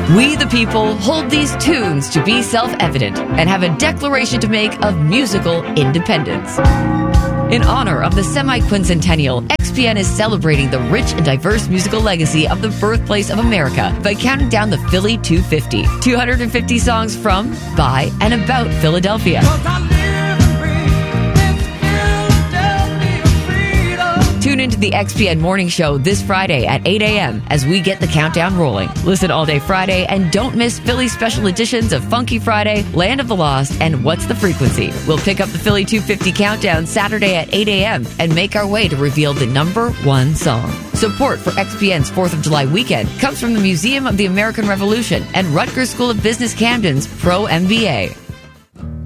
We the people hold these tunes to be self-evident and have a declaration to make of musical independence. In honor of the semi-quincentennial, XPN is celebrating the rich and diverse musical legacy of the birthplace of America by counting down the Philly 250. 250 songs from, by, and about Philadelphia. Tune into the XPN Morning Show this Friday at 8 a.m. as we get the countdown rolling. Listen all day Friday and don't miss Philly's special editions of Funky Friday, Land of the Lost, and What's the Frequency. We'll pick up the Philly 250 countdown Saturday at 8 a.m. and make our way to reveal the number one song. Support for XPN's 4th of July weekend comes from the Museum of the American Revolution and Rutgers School of Business Camden's Pro MBA.